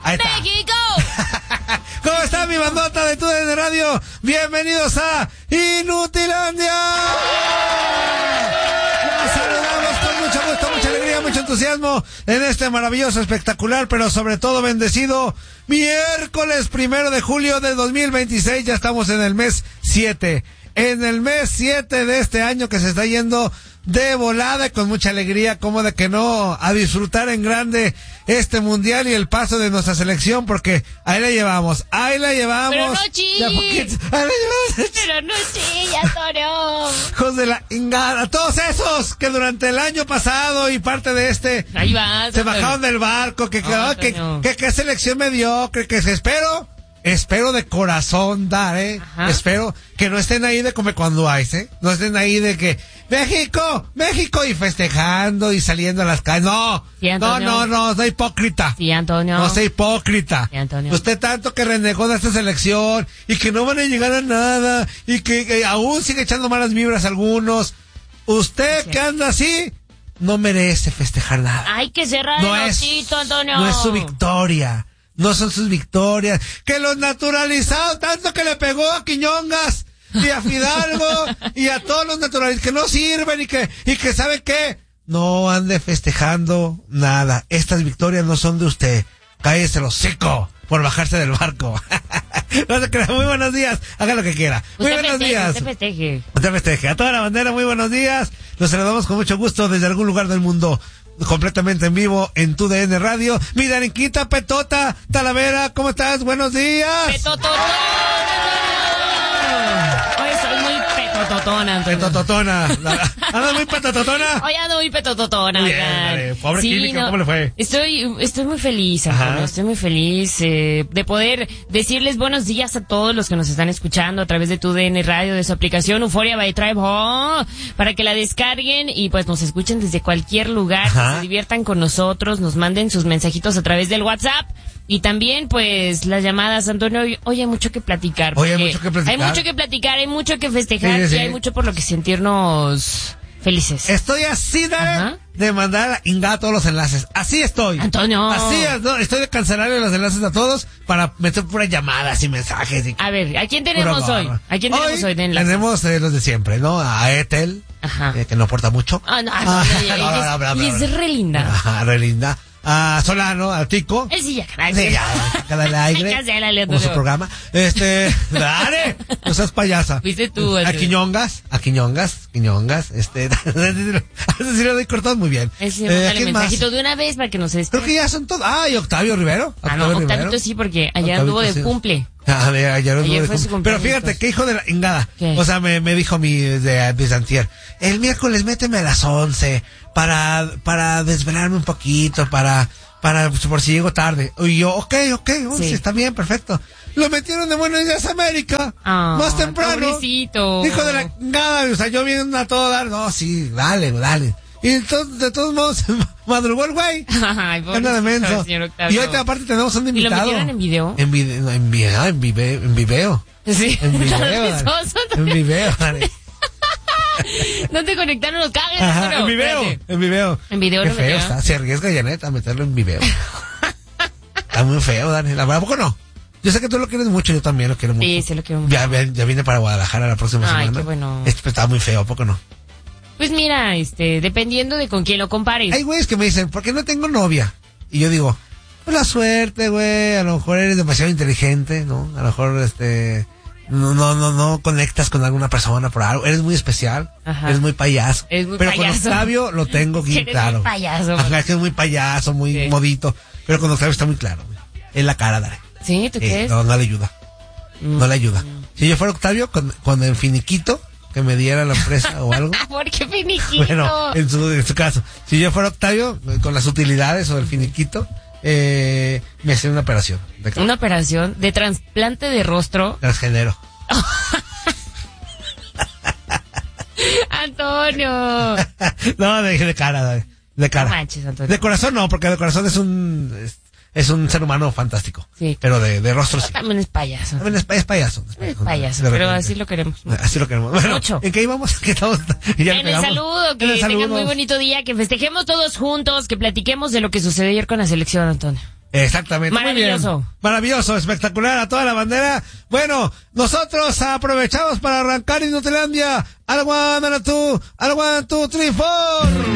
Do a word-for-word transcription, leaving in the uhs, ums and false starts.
Ahí está. ¡México! ¿Cómo está mi bandota de T U D N Radio? Bienvenidos a Inutilandia. Nos saludamos con mucho gusto, mucha alegría, mucho entusiasmo en este maravilloso, espectacular, pero sobre todo bendecido miércoles primero de julio de dos mil veintiséis. Ya estamos en el mes siete. En el mes siete de este año que se está yendo de volada y con mucha alegría, como de que no, a disfrutar en grande este mundial y el paso de nuestra selección, porque ahí la llevamos, ahí la llevamos. Pero no chilles. Ahí la llevamos. Pero no chilles, Antonio. Hijos de la ingada, todos esos que durante el año pasado y parte de este Ahí vas, se Antonio. bajaron del barco, que, No, que, Antonio. que, que, que selección mediocre, que se espero. Espero de corazón dar, ¿eh? Ajá. Espero que no estén ahí de como cuando hay, ¿eh? No estén ahí de que México, México y festejando y saliendo a las calles. No, Sí, no, Antonio. no, no, no hipócrita. Sí, Antonio. No sea hipócrita. Sí, Antonio. Usted tanto que renegó de esta selección y que no van a llegar a nada y que, que aún sigue echando malas vibras a algunos. Usted Sí. que anda así no merece festejar nada. Hay que cerrar No el es, hocito, Antonio. no es su victoria. No son sus victorias. Que los naturalizados, tanto que le pegó a Quiñongas y a Fidalgo y a todos los naturalizados que no sirven y que, y que saben qué, no ande festejando nada. Estas victorias no son de usted. Cállese el hocico por bajarse del barco. No se crea. Muy buenos días. Haga lo que quiera. Muy Usted buenos festeje, días. usted festeje. Usted festeje. A toda la bandera, muy buenos días. Los saludamos con mucho gusto desde algún lugar del mundo. Completamente en vivo en T U D N Radio. Mi Darinquita, Petota, Talavera, ¿cómo estás? Buenos días. Petototón. Hoy soy muy petototona, Antonio. Petototona. ¿Andas muy petototona? Hoy ando muy petototona. Muy bien, oigan. dale. Pobre Clínica, ¿cómo le fue? Estoy, estoy muy feliz, Antonio. Ajá. Estoy muy feliz eh, de poder decirles buenos días a todos los que nos están escuchando a través de T U D N Radio, de su aplicación Euphoria by Tribe, oh, para que la descarguen y pues nos escuchen desde cualquier lugar, Ajá. que se diviertan con nosotros, nos manden sus mensajitos a través del WhatsApp. Y también, pues, las llamadas, Antonio, hoy, hoy hay mucho que platicar. Hoy hay porque mucho que platicar. Hay mucho que platicar, hay mucho que festejar Sí, sí, y sí. hay mucho por lo que sentirnos felices. Estoy así, Dare, Ajá. de mandar a ingada todos los enlaces. Así estoy. Antonio. Así es, no, estoy de cancelarle los enlaces a todos para meter puras llamadas y mensajes. Y A ver, ¿a quién tenemos pura hoy? barra. ¿A quién tenemos hoy? de enlaces? Tenemos eh, los de siempre, ¿no? A Etel, Ajá. eh, que no aporta mucho. Ah, no, ah, Ah, no, ella- no, ella no, es- no, no, y no, es no. re linda. Ajá, re linda. A Solano, a Tico. Él sí ya, caray. Sí, ya, cada el aire. Ya sé, la leo, Como su Antonio. programa. Este, dale, no seas payasa. Fuiste tú, A Antonio. Quiñongas, a Quiñongas, Quiñongas, este, así lo doy cortado muy bien. Él sí, Eh, mándale ¿quién más? mensajito de una vez para que nos Creo esté. que ya son todos. Ah, y Octavio Rivero. Ah, no, Octavio Octavito Rivero. sí, porque ayer Octavito anduvo de sí. cumple. Ah, de ayer anduvo Ayer de fue su cumple. Pero cumpleaños. fíjate, qué hijo de la ingada. ¿Qué? O sea, me, me dijo mi, de, de Santier, el miércoles méteme a las once para, para desvelarme un poquito, para, para, por si llego tarde. Y yo, ok, ok, once, Sí. está bien, perfecto. Lo metieron de Buenos Días América. Ah, más temprano. pobrecito. Hijo de la ingada, o sea, yo viendo a todo dar, no, sí, dale, dale. Y entonces, de todos modos, madrugó el güey. Ay, Anda de menso. pobrecito, señor Octavio. Y ahorita aparte tenemos un ¿Y lo invitado. metieron en video? En video, no, en video, en video, en video. Sí. En video, Tan dale. risoso, En video, dale. ¿No te conectaron los cables? Ajá, Antonio? en video, Espérate. en video. En video Qué lo feo metieron. está, se arriesga Janet a meterlo en video. Está muy feo, Dani, la verdad, ¿a poco no? Yo sé que tú lo quieres mucho, yo también lo quiero mucho. Sí, sí lo quiero mucho. Ya, ya, ya viene para Guadalajara la próxima Ay, semana. qué bueno. Este está muy feo, ¿a poco no? Pues mira, este, dependiendo de con quién lo compares. Hay güeyes que me dicen, ¿por qué no tengo novia? Y yo digo, pues la suerte, güey, a lo mejor eres demasiado inteligente, ¿no? A lo mejor, este, no, no, no, no conectas con alguna persona por algo, eres muy especial, Ajá. eres muy payaso. Eres muy pero payaso. con Octavio lo tengo bien Eres claro. muy payaso. Ajá, es que es muy payaso, muy Sí. modito, pero con Octavio está muy claro, güey. Es la cara, dale. ¿Sí? ¿Tú Eh, crees? no, no le ayuda, Mm. no le ayuda. Si yo fuera Octavio, con, con el finiquito que me diera la empresa o algo. ¿Por qué finiquito? Bueno, en su, en su caso, si yo fuera Octavio, eh, con las utilidades o el finiquito, eh, me hacía una operación de cara. Una operación de trasplante de rostro. Transgénero. Antonio. No, de, de cara, de, de cara. No manches, Antonio. De corazón no, porque de corazón es un es, es un ser humano fantástico. Sí. Pero de, de rostro sí. También es payaso. También es, es payaso. Es payaso, De pero repente. así lo queremos. Así lo queremos. Bueno, Mucho. ¿en qué íbamos? ¿Qué estamos? Y ya le En el pegamos. saludo, que En el tengan saludo. muy bonito día, que festejemos todos juntos, que platiquemos de lo que sucedió ayer con la selección, Antonio. Exactamente. Maravilloso. Muy bien. Maravilloso, espectacular, a toda la bandera. Bueno, nosotros aprovechamos para arrancar Inutilandia. Al one, al two, al one, two, three, four.